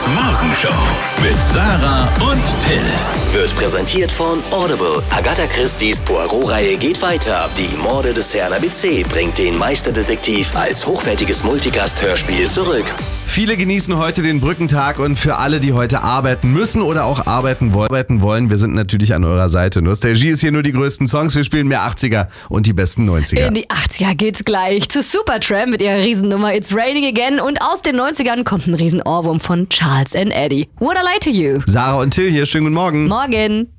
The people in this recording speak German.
Flo Morgenshow mit Sarah und Till. Wird präsentiert von Audible. Agatha Christie's Poirot-Reihe geht weiter. Die Morde des Herrn ABC bringt den Meisterdetektiv als hochwertiges Multicast-Hörspiel zurück. Viele genießen heute den Brückentag und für alle, die heute arbeiten müssen oder auch arbeiten wollen, wir sind natürlich an eurer Seite. Nostalgie ist hier nur die größten Songs, wir spielen mehr 80er und die besten 90er. In die 80er geht's gleich zu Supertramp mit ihrer Riesennummer It's Raining Again und aus den 90ern kommt ein Riesen-Ohrwurm von Charles and Eddie. Would I Lie to You? Sarah und Till hier, schönen guten Morgen. Morgen.